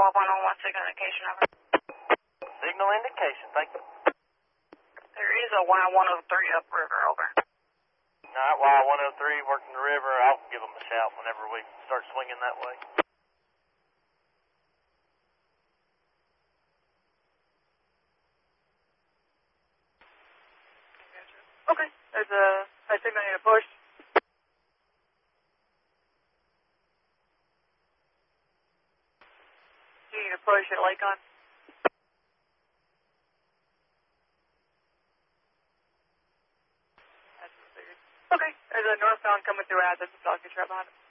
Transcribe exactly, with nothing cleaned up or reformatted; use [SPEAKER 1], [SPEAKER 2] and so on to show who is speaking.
[SPEAKER 1] twelve one oh one, signal indication, over.
[SPEAKER 2] Signal indication, thank you.
[SPEAKER 1] There is a Y one oh three upriver, over.
[SPEAKER 2] Alright, Y one oh three working the river. I'll give them a shout whenever we start swinging that way.
[SPEAKER 3] Okay, there's a high signal need to push. Do you need to push at Lakon? That's what I figured. Okay, there's a northbound coming through Athens. I'll get you right behind it.